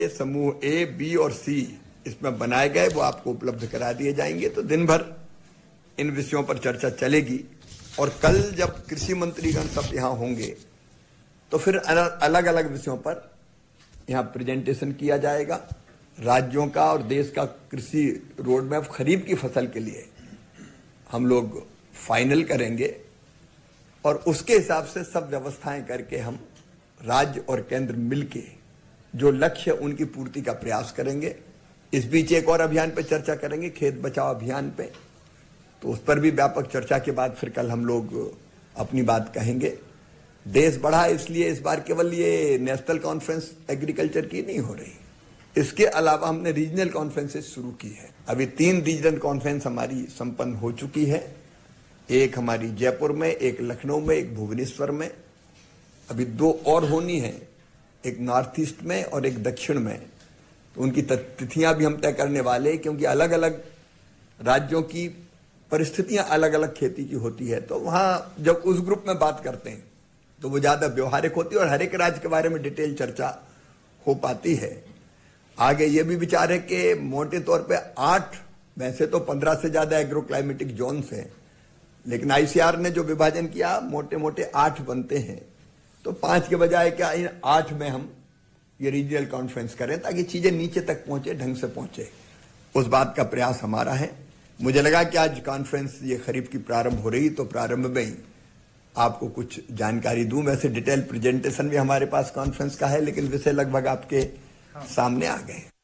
समूह ए, बी और सी इसमें बनाए गए वो आपको उपलब्ध करा दिए जाएंगे। तो दिन भर इन विषयों पर चर्चा चलेगी और कल जब कृषि मंत्रीगण सब यहाँ होंगे तो फिर अलग अलग विषयों पर यहाँ प्रेजेंटेशन किया जाएगा। राज्यों का और देश का कृषि रोड मैप खरीफ की फसल के लिए हम लोग फाइनल करेंगे और उसके हिसाब से सब व्यवस्थाएं करके हम राज्य और केंद्र मिलके जो लक्ष्य उनकी पूर्ति का प्रयास करेंगे। इस बीच एक और अभियान पे चर्चा करेंगे, खेत बचाओ अभियान पे, तो उस पर भी व्यापक चर्चा के बाद फिर कल हम लोग अपनी बात कहेंगे। देश बढ़ा इसलिए इस बार केवल ये नेशनल कॉन्फ्रेंस एग्रीकल्चर की नहीं हो रही, इसके अलावा हमने रीजनल कॉन्फ्रेंसेस शुरू की है। अभी 3 रीजनल कॉन्फ्रेंस हमारी संपन्न हो चुकी है, एक हमारी जयपुर में, एक लखनऊ में, एक भुवनेश्वर में, अभी 2 और होनी है, एक नॉर्थ ईस्ट में और एक दक्षिण में। तो उनकी तिथियां भी हम तय करने वाले, क्योंकि अलग अलग राज्यों की परिस्थितियां अलग अलग खेती की होती है, तो वहां जब उस ग्रुप में बात करते हैं तो वो ज्यादा व्यवहारिक होती है और हर एक राज्य के बारे में डिटेल चर्चा हो पाती है। आगे ये भी विचार है कि मोटे तौर पे 8, वैसे तो 15 से ज्यादा एग्रो क्लाइमेटिक जोन्स हैं, लेकिन आईसीआर ने जो विभाजन किया मोटे मोटे 8 बनते हैं, तो 5 के बजाय क्या इन 8 में हम ये रीजनल कॉन्फ्रेंस करें ताकि चीजें नीचे तक पहुंचे, ढंग से पहुंचे। उस बात का प्रयास हमारा है। मुझे लगा कि आज कॉन्फ्रेंस ये खरीफ की प्रारंभ हो रही, तो प्रारंभ में ही आपको कुछ जानकारी दूं। वैसे डिटेल प्रेजेंटेशन भी हमारे पास कॉन्फ्रेंस का है, लेकिन विषय लगभग आपके सामने आ गए।